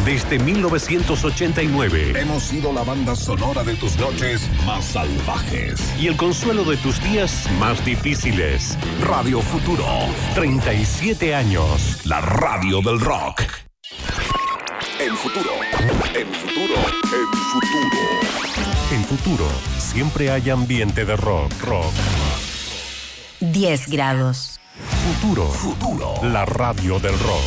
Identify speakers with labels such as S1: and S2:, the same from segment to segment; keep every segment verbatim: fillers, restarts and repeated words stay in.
S1: Desde mil novecientos ochenta y nueve.
S2: Hemos sido la banda sonora de tus noches más salvajes.
S1: Y el consuelo de tus días más difíciles.
S2: Radio Futuro.
S1: treinta y siete años.
S2: La radio del rock. En futuro. En futuro. En futuro.
S1: En futuro. Siempre hay ambiente de rock. Rock.
S3: diez grados.
S1: Futuro.
S2: Futuro.
S1: La radio del rock.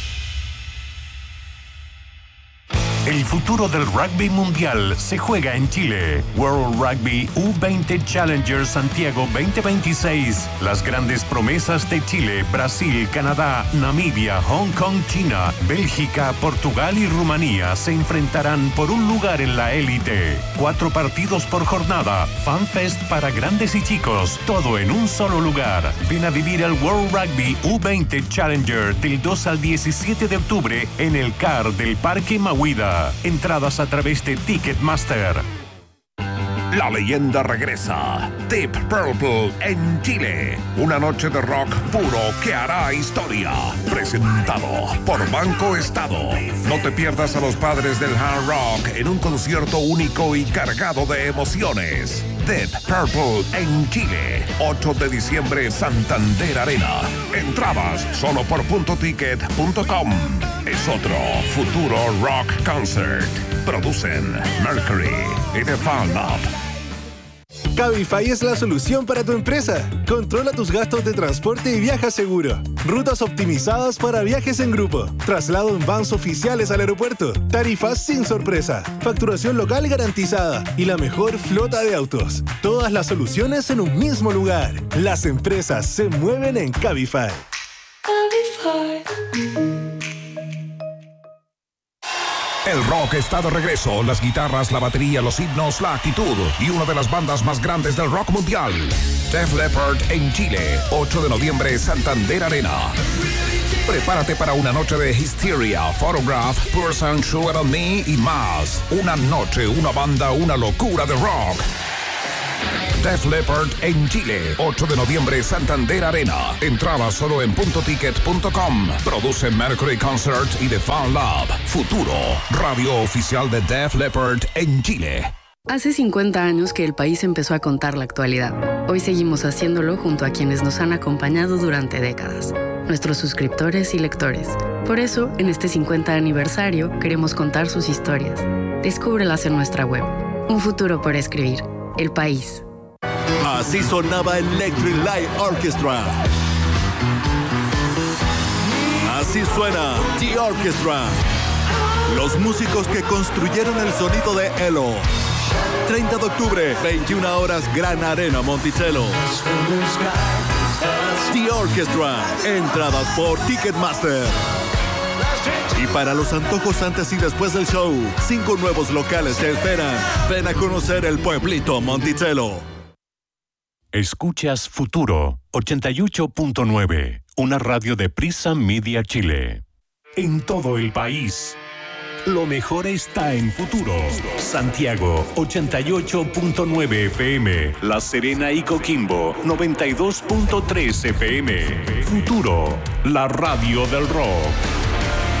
S1: El futuro del rugby mundial se juega en Chile. World Rugby U veinte Challenger Santiago veinte veintiséis. Las grandes promesas de Chile, Brasil, Canadá, Namibia, Hong Kong, China, Bélgica, Portugal y Rumanía se enfrentarán por un lugar en la élite. Cuatro partidos por jornada, FanFest para grandes y chicos, todo en un solo lugar. Ven a vivir el World Rugby U veinte Challenger del dos al diecisiete de octubre en el C A R del Parque Mahuida. Entradas a través de Ticketmaster.
S2: La leyenda regresa. Deep Purple en Chile. Una noche de rock puro que hará historia. Presentado por Banco Estado. No te pierdas a los padres del hard rock en un concierto único y cargado de emociones. Deep Purple en Chile. ocho de diciembre, Santander Arena. Entradas solo por punto ticket punto com. Es otro Futuro Rock Concert. Producen Mercury y The Fan Lab.
S4: Cabify es la solución para tu empresa. Controla tus gastos de transporte y viaja seguro. Rutas optimizadas para viajes en grupo. Traslado en vans oficiales al aeropuerto. Tarifas sin sorpresa. Facturación local garantizada. Y la mejor flota de autos. Todas las soluciones en un mismo lugar. Las empresas se mueven en Cabify.
S5: Cabify.
S2: El rock está de regreso. Las guitarras, la batería, los himnos, la actitud y una de las bandas más grandes del rock mundial. Def Leppard en Chile. ocho de noviembre, Santander Arena. Prepárate para una noche de Hysteria, Photograph, Person, Sugar on Me y más. Una noche, una banda, una locura de rock. Def Leppard en Chile. ocho de noviembre, Santander Arena. Entrada solo en punto ticket punto com. Produce Mercury Concert y The Fan Lab. Futuro, radio oficial de Def Leppard en Chile.
S6: Hace cincuenta años que el país empezó a contar la actualidad. Hoy seguimos haciéndolo junto a quienes nos han acompañado durante décadas. Nuestros suscriptores y lectores. Por eso, en este cincuenta aniversario, queremos contar sus historias. Descúbrelas en nuestra web. Un futuro por escribir. El país.
S7: Así sonaba Electric Light Orchestra. Así suena The Orchestra. Los músicos que construyeron el sonido de Elo. treinta de octubre, veintiuna horas, Gran Arena Monticello. The Orchestra. Entradas por Ticketmaster. Y para los antojos antes y después del show, cinco nuevos locales te esperan. Ven a conocer el pueblito Monticello.
S1: Escuchas Futuro ochenta y ocho punto nueve, una radio de Prisa Media Chile. En todo el país, lo mejor está en Futuro. Santiago ochenta y ocho punto nueve F M, La Serena y Coquimbo noventa y dos punto tres F M. Futuro, la radio del rock.